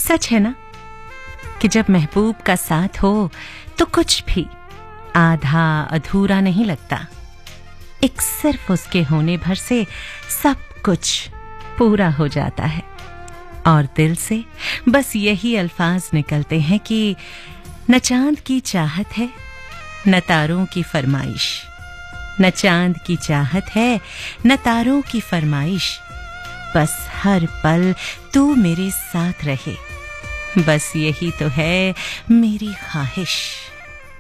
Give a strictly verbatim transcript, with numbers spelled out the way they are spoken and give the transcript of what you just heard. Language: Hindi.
सच है ना कि जब महबूब का साथ हो तो कुछ भी आधा अधूरा नहीं लगता। एक सिर्फ उसके होने भर से सब कुछ पूरा हो जाता है। और दिल से बस यही अल्फाज निकलते हैं कि न चांद की चाहत है न तारों की फरमाइश, न चांद की चाहत है न तारों की फरमाइश, बस हर पल तू मेरे साथ रहे, बस यही तो है मेरी ख्वाहिश।